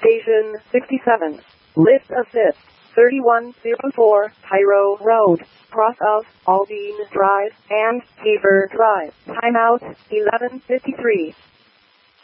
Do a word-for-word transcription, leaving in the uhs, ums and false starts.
Station sixty-seven. List assist. thirty-one oh four, Cairo Road, cross of Aldine Drive and Heber Drive. Timeout, eleven fifty-three.